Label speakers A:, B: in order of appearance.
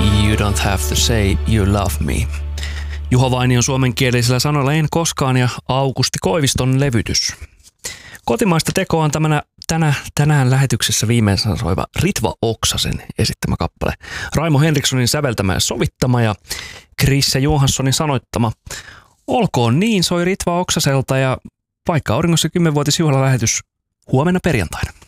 A: You don't have to say you love me. Juho Vainion suomenkielisillä sanoilla En koskaan ja Aukusti Koiviston levytys. Kotimaista tekoa on tänään lähetyksessä viimeisen soiva Ritva Oksasen esittämä kappale. Raimo Henrikssonin säveltämä ja sovittama ja Krisse Johanssonin sanoittama. Olkoon niin, soi Ritva Oksaselta ja vaikka auringossa 10-vuotisjuhlalähetys huomenna perjantaina.